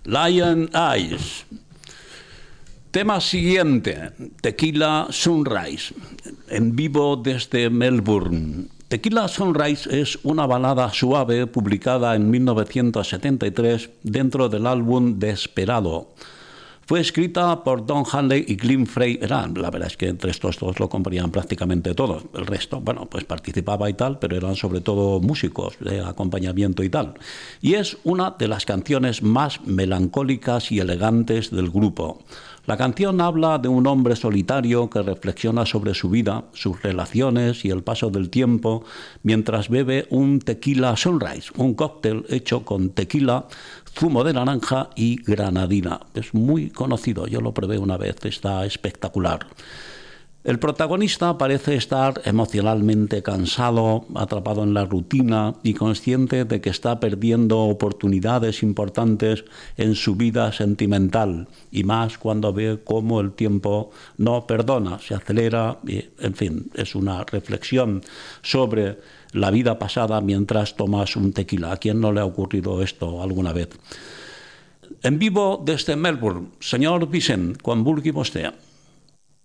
Lion Eyes. Tema siguiente, Tequila Sunrise, en vivo desde Melbourne. Tequila Sunrise es una balada suave publicada en 1973 dentro del álbum Desperado. Fue escrita por Don Henley y Glenn Frey. La verdad es que entre estos dos lo componían prácticamente todos. El resto, bueno, pues participaba y tal, pero eran sobre todo músicos de acompañamiento y tal. Y es una de las canciones más melancólicas y elegantes del grupo. La canción habla de un hombre solitario que reflexiona sobre su vida, sus relaciones y el paso del tiempo mientras bebe un tequila sunrise, un cóctel hecho con tequila, zumo de naranja y granadina. Es muy conocido, yo lo probé una vez, está espectacular. El protagonista parece estar emocionalmente cansado, atrapado en la rutina y consciente de que está perdiendo oportunidades importantes en su vida sentimental, y más cuando ve cómo el tiempo no perdona, se acelera, y, en fin, es una reflexión sobre la vida pasada mientras tomas un tequila. ¿A quién no le ha ocurrido esto alguna vez? En vivo desde Melbourne, senyor Vicent, quan vulgui vostè.